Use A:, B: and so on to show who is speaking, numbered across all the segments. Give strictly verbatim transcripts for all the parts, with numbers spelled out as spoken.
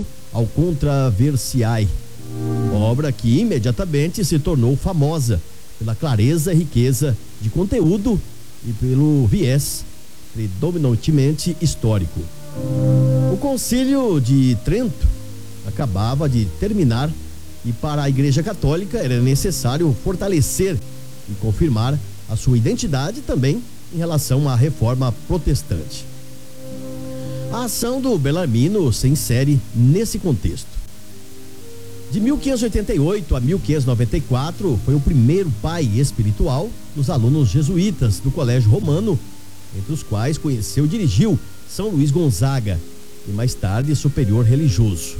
A: ao Controversiae, obra que imediatamente se tornou famosa pela clareza e riqueza de conteúdo e pelo viés predominantemente histórico. O Concílio de Trento acabava de terminar e para a Igreja Católica era necessário fortalecer e confirmar a sua identidade também em relação à Reforma Protestante. A ação do Bellarmino se insere nesse contexto. De mil quinhentos e oitenta e oito a mil quinhentos e noventa e quatro, foi o primeiro pai espiritual dos alunos jesuítas do Colégio Romano, entre os quais conheceu e dirigiu São Luís Gonzaga, e mais tarde superior religioso.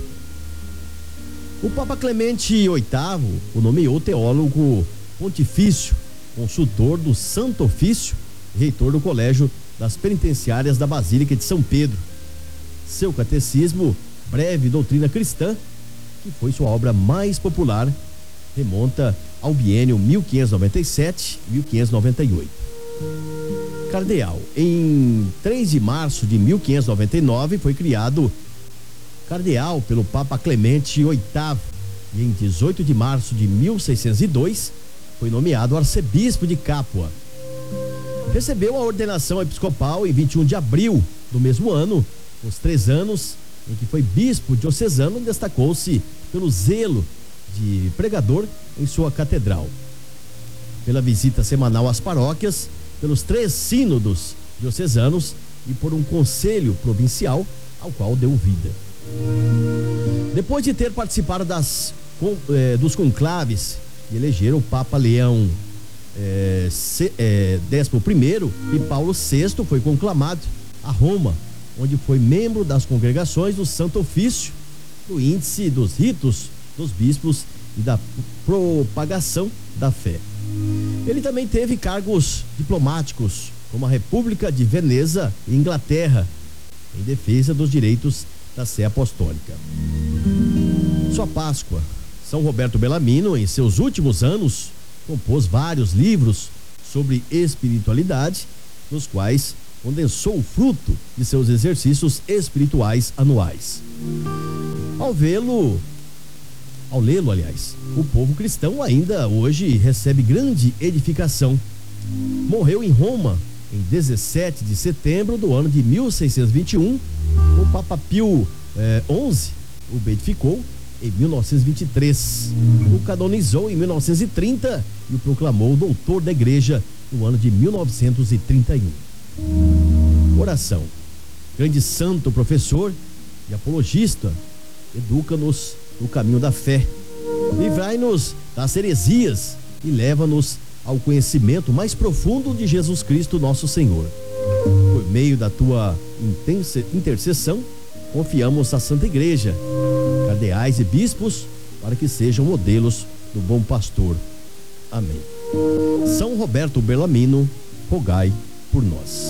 A: O Papa Clemente oitavo o nomeou teólogo pontifício, consultor do Santo Ofício e reitor do Colégio das Penitenciárias da Basílica de São Pedro. Seu catecismo, Breve Doutrina Cristã, que foi sua obra mais popular, remonta ao biênio mil quinhentos e noventa e sete a mil quinhentos e noventa e oito. Cardeal. Em três de março de mil quinhentos e noventa e nove foi criado cardeal pelo Papa Clemente oitavo e em dezoito de março de mil seiscentos e dois foi nomeado arcebispo de Capua. Recebeu a ordenação episcopal em vinte e um de abril do mesmo ano. Os três anos em que foi bispo diocesano, destacou-se pelo zelo de pregador em sua catedral, pela visita semanal às paróquias, pelos três sínodos diocesanos e por um conselho provincial ao qual deu vida. Depois de ter participado das, eh, dos conclaves que elegeram o Papa Leão eh, se, eh, décimo primeiro e Paulo sexto, foi conclamado a Roma, onde foi membro das congregações do Santo Ofício, do índice dos ritos dos bispos e da propagação da fé. Ele também teve cargos diplomáticos, como a República de Veneza e Inglaterra, em defesa dos direitos da Sé Apostólica. Sua Páscoa. São Roberto Bellarmino, em seus últimos anos, compôs vários livros sobre espiritualidade, nos quais condensou o fruto de seus exercícios espirituais anuais. Ao vê-lo, ao lê-lo, aliás, o povo cristão ainda hoje recebe grande edificação. Morreu em Roma em dezessete de setembro do ano de mil seiscentos e vinte e um. O Papa Pio eh, onze o beatificou em mil novecentos e vinte e três. O canonizou em mil novecentos e trinta e o proclamou doutor da Igreja no ano de mil novecentos e trinta e um. Oração. Grande santo professor e apologista, educa-nos no caminho da fé, livrai-nos das heresias e leva-nos ao conhecimento mais profundo de Jesus Cristo, nosso Senhor. Por meio da tua intensa intercessão, confiamos à Santa Igreja, cardeais e bispos, para que sejam modelos do bom pastor. Amém. São Roberto Bellarmino, rogai por nós.